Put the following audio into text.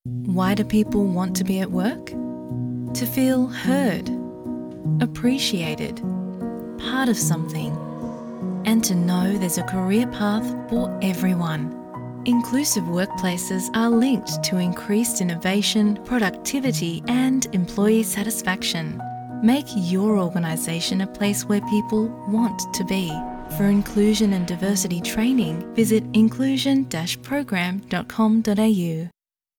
Why do people want to be at work? To feel heard, appreciated, part of something, and to know there's a career path for everyone. Inclusive workplaces are linked to increased innovation, productivity, and employee satisfaction. Make your organisation a place where people want to be. For inclusion and diversity training, visit inclusion-program.com.au.